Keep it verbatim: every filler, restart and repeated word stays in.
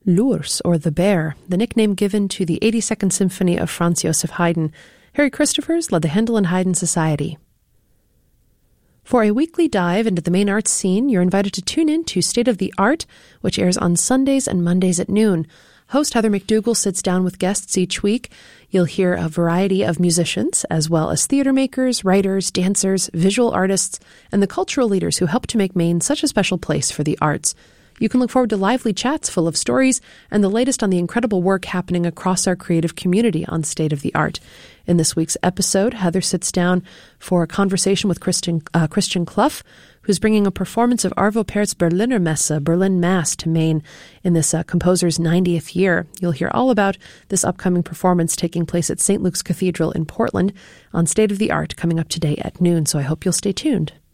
L'Ours, or the Bear, the nickname given to the eighty-second Symphony of Franz Joseph Haydn. Harry Christophers led the Handel and Haydn Society. For a weekly dive into the main arts scene, you're invited to tune in to State of the Art, which airs on Sundays and Mondays at noon. Host Heather McDougall sits down with guests each week. You'll hear a variety of musicians, as well as theater makers, writers, dancers, visual artists, and the cultural leaders who help to make Maine such a special place for the arts. You can look forward to lively chats full of stories and the latest on the incredible work happening across our creative community on State of the Art. In this week's episode, Heather sits down for a conversation with Christian, uh, Christian Clough, who's bringing a performance of Arvo Pärt's Berliner Messe, Berlin Mass, to Maine in this uh, composer's ninetieth year. You'll hear all about this upcoming performance taking place at Saint Luke's Cathedral in Portland on State of the Art coming up today at noon, so I hope you'll stay tuned.